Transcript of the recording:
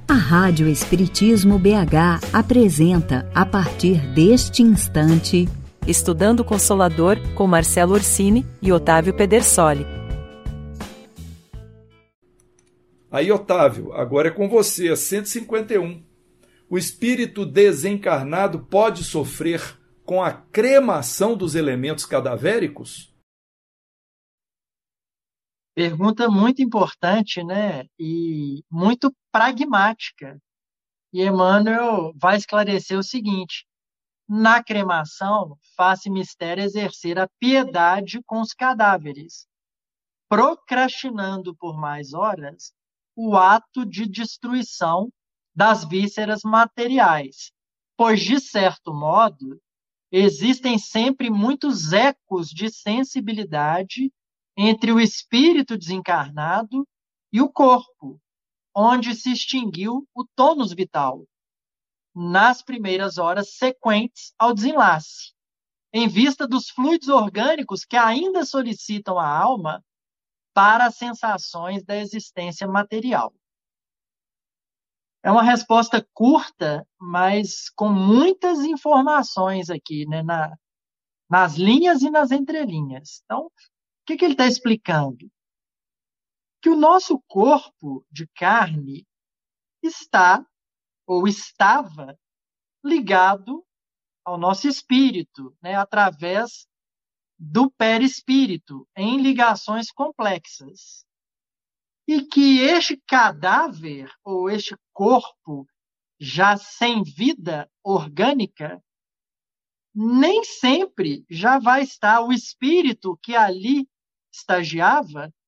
A Rádio Espiritismo BH apresenta, a partir deste instante, Estudando Consolador, com Marcelo Orsini e Otávio Pedersoli. Aí, Otávio, agora é com você, 151. O espírito desencarnado pode sofrer com a cremação dos elementos cadavéricos? Pergunta muito importante, né? E muito pragmática. E Emmanuel vai esclarecer o seguinte: na cremação, faz-se mistério exercer a piedade com os cadáveres, procrastinando por mais horas o ato de destruição das vísceras materiais, pois, de certo modo, existem sempre muitos ecos de sensibilidade entre o espírito desencarnado e o corpo, onde se extinguiu o tônus vital, nas primeiras horas sequentes ao desenlace, em vista dos fluidos orgânicos que ainda solicitam a alma para as sensações da existência material. É uma resposta curta, mas com muitas informações aqui, né, nas linhas e nas entrelinhas. Então, o que ele está explicando? Que o nosso corpo de carne está, ou estava, ligado ao nosso espírito, né, através do perispírito, em ligações complexas. E que este cadáver, ou este corpo já sem vida orgânica, nem sempre já vai estar o espírito que ali estagiava